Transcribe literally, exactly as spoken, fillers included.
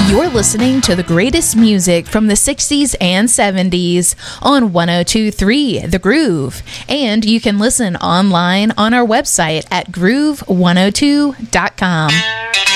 You're listening to the greatest music from the sixties and seventies on one oh two point three The Groove. And you can listen online on our website at groove one oh two dot com.